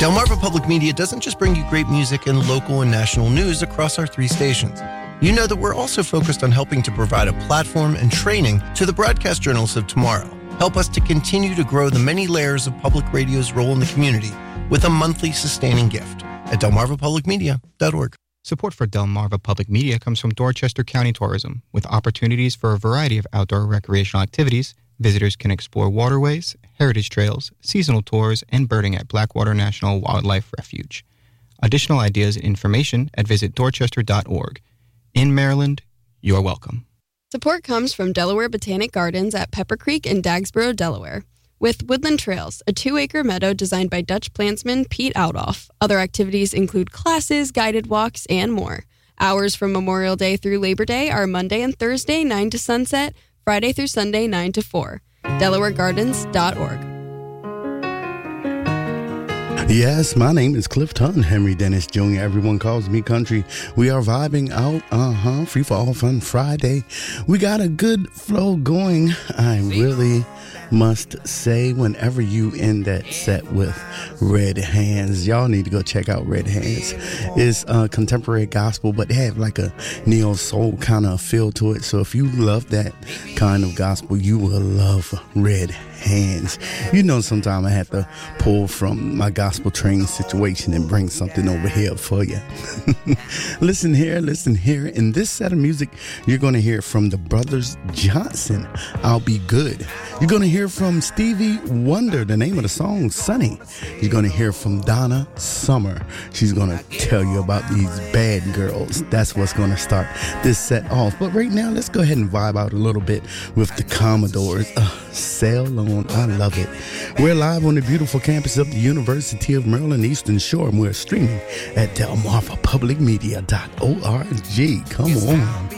Delmarva Public Media doesn't just bring you great music and local and national news across our 3 stations. You know that we're also focused on helping to provide a platform and training to the broadcast journalists of tomorrow. Help us to continue to grow the many layers of public radio's role in the community with a monthly sustaining gift at delmarvapublicmedia.org. Support for Delmarva Public Media comes from Dorchester County Tourism. With opportunities for a variety of outdoor recreational activities, visitors can explore waterways, heritage trails, seasonal tours, and birding at Blackwater National Wildlife Refuge. Additional ideas and information at visit dorchester.org. In Maryland, you're welcome. Support comes from Delaware Botanic Gardens at Pepper Creek in Dagsboro, Delaware. With Woodland Trails, a 2-acre meadow designed by Dutch plantsman Pete Outoff. Other activities include classes, guided walks, and more. Hours from Memorial Day through Labor Day are Monday and Thursday, 9 to sunset, Friday through Sunday, 9 to 4. DelawareGardens.org. Yes, my name is Clifton Henry Dennis Jr. Everyone calls me country. We are vibing out, free for all fun Friday. We got a good flow going. I really must say, whenever you end that set with Red Hands, y'all need to go check out Red Hands. It's contemporary gospel, but they have like a neo soul kind of feel to it. So if you love that kind of gospel, you will love Red Hands. You know, sometimes I have to pull from my gospel training situation and bring something over here for you. Listen here. In this set of music, you're going to hear from the Brothers Johnson, I'll Be Good. You're going to hear from Stevie Wonder, the name of the song, Sunny. You're going to hear from Donna Summer. She's going to tell you about these bad girls. That's what's going to start this set off. But right now, let's go ahead and vibe out a little bit with the Commodores. Sail on, I love it. We're live on the beautiful campus of the University of Maryland Eastern Shore, and we're streaming at delmarvapublicmedia.org. Come on.